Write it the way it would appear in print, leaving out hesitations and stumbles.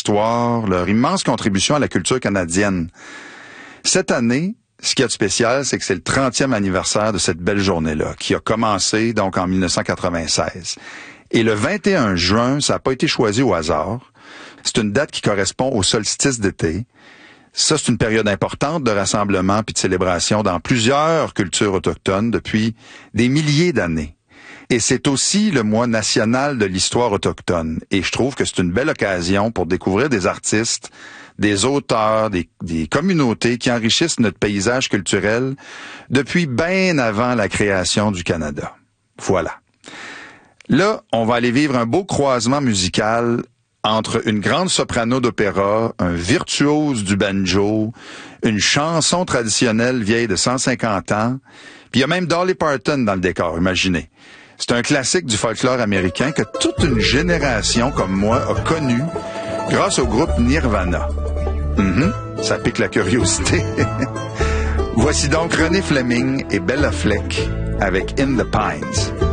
histoire, leur immense contribution à la culture canadienne. Cette année, ce qu'il y a de spécial, c'est que c'est le 30e anniversaire de cette belle journée-là, qui a commencé donc en 1996. Et le 21 juin, ça n'a pas été choisi au hasard. C'est une date qui correspond au solstice d'été. Ça, c'est une période importante de rassemblement puis de célébration dans plusieurs cultures autochtones depuis des milliers d'années. Et c'est aussi le mois national de l'histoire autochtone. Et je trouve que c'est une belle occasion pour découvrir des artistes, des auteurs, des communautés qui enrichissent notre paysage culturel depuis bien avant la création du Canada. Voilà. Là, on va aller vivre un beau croisement musical entre une grande soprano d'opéra, un virtuose du banjo, une chanson traditionnelle vieille de 150 ans, puis il y a même Dolly Parton dans le décor, imaginez. C'est un classique du folklore américain que toute une génération comme moi a connu grâce au groupe Nirvana. Ça pique la curiosité. Voici donc René Fleming et Bella Fleck avec In the Pines.